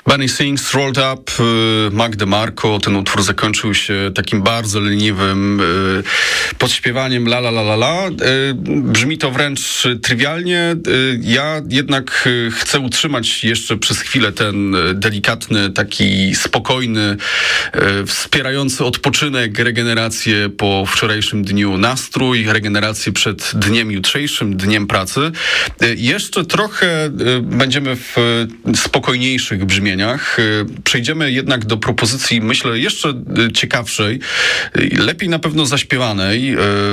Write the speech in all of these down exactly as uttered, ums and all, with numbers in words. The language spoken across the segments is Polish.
Bunny Sings, Rolled Up, Mac DeMarco. Ten utwór zakończył się takim bardzo leniwym podśpiewaniem la la la la la. Brzmi to wręcz trywialnie. Ja jednak chcę utrzymać jeszcze przez chwilę ten delikatny, taki spokojny, wspierający odpoczynek, regenerację po wczorajszym dniu nastrój, regenerację przed dniem jutrzejszym, dniem pracy. Jeszcze trochę będziemy w spokojniejszych brzmieniach. Przejdziemy jednak do propozycji, myślę, jeszcze ciekawszej, lepiej na pewno zaśpiewanej,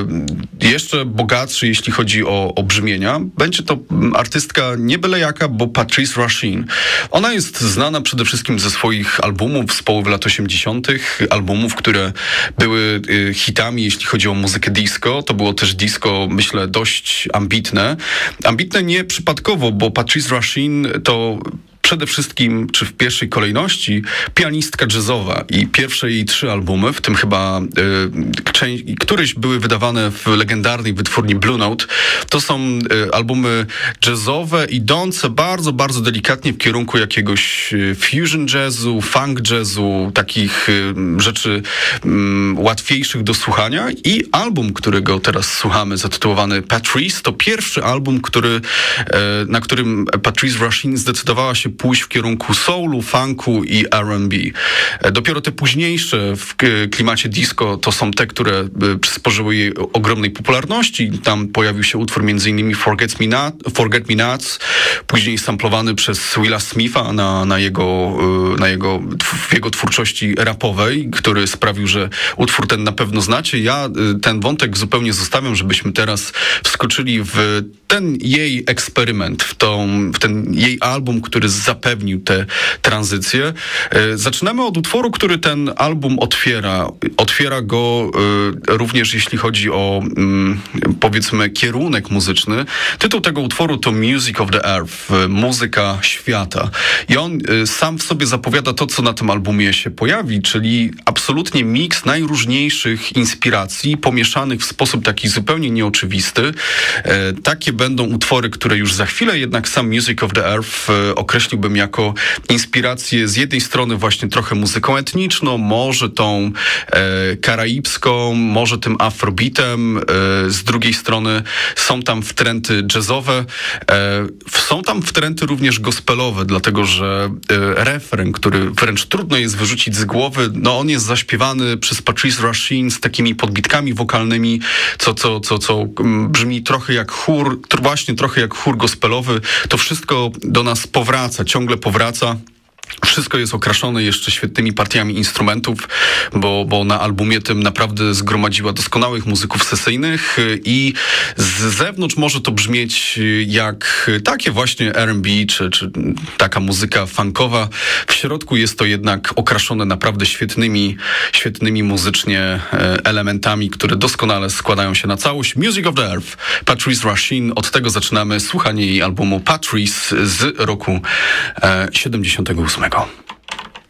jeszcze bogatszej, jeśli chodzi o, o brzmienia. Będzie to artystka nie byle jaka, bo Patrice Rushen. Ona jest znana przede wszystkim ze swoich albumów z połowy lat osiemdziesiątych, albumów, które były hitami, jeśli chodzi o muzykę disco. To było też disco, myślę, dość ambitne. Ambitne nie przypadkowo, bo Patrice Rushen to przede wszystkim, czy w pierwszej kolejności, pianistka jazzowa i pierwsze jej trzy albumy, w tym chyba y, część, któreś były wydawane w legendarnej wytwórni Blue Note. To są y, albumy jazzowe, idące bardzo, bardzo delikatnie w kierunku jakiegoś y, fusion jazzu, funk jazzu, takich y, rzeczy y, łatwiejszych do słuchania. I album, którego teraz słuchamy, zatytułowany Patrice, to pierwszy album, który, y, na którym Patrice Rushen zdecydowała się pójść w kierunku soulu, funku i R and B. Dopiero te późniejsze w klimacie disco to są te, które przysporzyły jej ogromnej popularności. Tam pojawił się utwór między innymi Forget Me Not, Forget Me Nots, później samplowany przez Willa Smitha na, na jego, na jego, w jego twórczości rapowej, który sprawił, że utwór ten na pewno znacie. Ja ten wątek zupełnie zostawiam, żebyśmy teraz wskoczyli w ten jej eksperyment, w, tą, w ten jej album, który zapewnił tę tranzycję. Zaczynamy od utworu, który ten album otwiera. Otwiera go również jeśli chodzi o, powiedzmy, kierunek muzyczny. Tytuł tego utworu to Music of the Earth, muzyka świata. I on sam w sobie zapowiada to, co na tym albumie się pojawi, czyli absolutnie miks najróżniejszych inspiracji, pomieszanych w sposób taki zupełnie nieoczywisty. Takie będą utwory, które już za chwilę, jednak sam Music of the Earth określiłbym jako inspirację z jednej strony właśnie trochę muzyką etniczną, może tą e, karaibską, może tym afrobeatem, e, z drugiej strony są tam wtręty jazzowe, e, są tam wtręty również gospelowe, dlatego że e, refren, który wręcz trudno jest wyrzucić z głowy, no on jest zaśpiewany przez Patrice Rushen z takimi podbitkami wokalnymi, co, co, co, co brzmi trochę jak chór, właśnie trochę jak chór gospelowy. To wszystko do nas powraca, ciągle powraca. Wszystko jest okraszone jeszcze świetnymi partiami instrumentów, bo, bo na albumie tym naprawdę zgromadziła doskonałych muzyków sesyjnych i z zewnątrz może to brzmieć jak takie właśnie R and B, czy, czy taka muzyka funkowa. W środku jest to jednak okraszone naprawdę świetnymi, świetnymi muzycznie elementami, które doskonale składają się na całość. Music of the Earth, Patrice Rushen. Od tego zaczynamy słuchanie jej albumu Patrice z roku siedemdziesiątego ósmego.